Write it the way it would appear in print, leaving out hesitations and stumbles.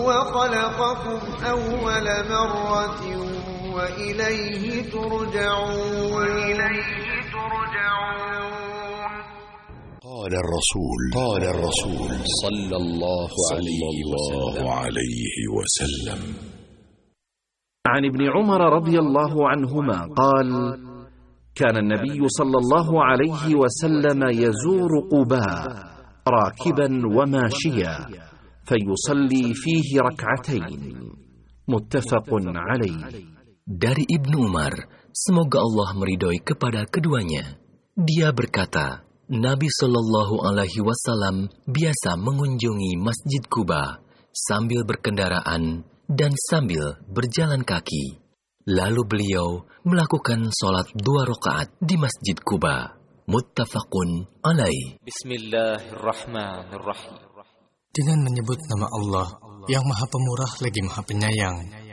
وخلقكم أول مرة وإليه ترجعون. قال الرسول صلى الله عليه وسلم عن ابن عمر رضي الله عنهما قال: كان النبي صلى الله عليه وسلم يزور قباء راكبا وماشيا فيصلي فيه ركعتين. متفق عليه. Dari Ibnu Umar, semoga Allah meridhoi kepada keduanya, dia berkata, Nabi Shallallahu Alaihi Wasallam biasa mengunjungi Masjid Quba sambil berkendaraan dan sambil berjalan kaki. Lalu beliau melakukan sholat 2 rakaat di Masjid Quba. Muttafaqun alaih. Bismillahirrahmanirrahim. Dengan menyebut nama Allah yang Maha Pemurah lagi Maha Penyayang.